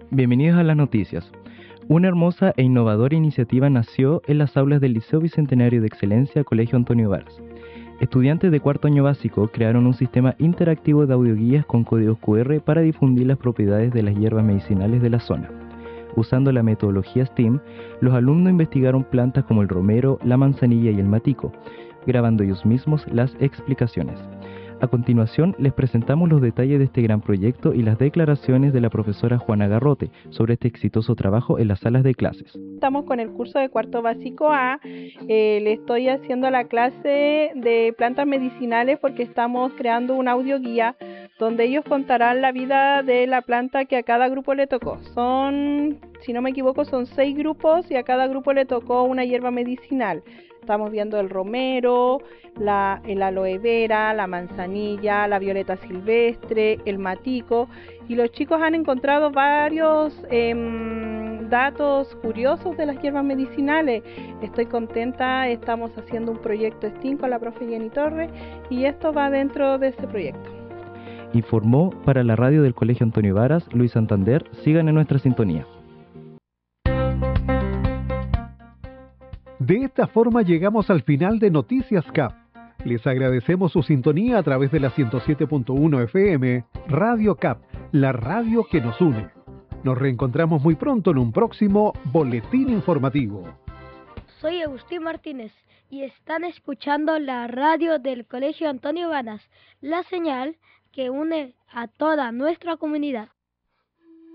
Bienvenidos a las noticias. Una hermosa e innovadora iniciativa nació en las aulas del Liceo Bicentenario de Excelencia Colegio Antonio Varas. Estudiantes de cuarto año básico crearon un sistema interactivo de audioguías con códigos QR para difundir las propiedades de las hierbas medicinales de la zona. Usando la metodología STEAM, los alumnos investigaron plantas como el romero, la manzanilla y el matico, grabando ellos mismos las explicaciones. A continuación, les presentamos los detalles de este gran proyecto y las declaraciones de la profesora Juana Garrote sobre este exitoso trabajo en las salas de clases. Estamos con el curso de cuarto básico A. Le estoy haciendo la clase de plantas medicinales porque estamos creando un audioguía donde ellos contarán la vida de la planta que a cada grupo le tocó. Si no me equivoco, son 6 grupos y a cada grupo le tocó una hierba medicinal. Estamos viendo el romero, el aloe vera, la manzanilla, la violeta silvestre, el matico, y los chicos han encontrado varios datos curiosos de las hierbas medicinales. Estoy contenta, estamos haciendo un proyecto STEAM con la profe Jenny Torres y esto va dentro de ese proyecto. Informó para la radio del Colegio Antonio Varas, Luis Santander. Sigan en nuestra sintonía. De esta forma llegamos al final de Noticias CAP. Les agradecemos su sintonía a través de la 107.1 FM, Radio CAP, la radio que nos une. Nos reencontramos muy pronto en un próximo Boletín Informativo. Soy Agustín Martínez y están escuchando la radio del Colegio Antonio Varas, la señal que une a toda nuestra comunidad.